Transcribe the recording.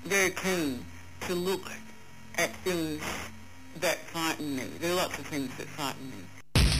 very keen to look at things that frighten me. There are lots of things that frighten me.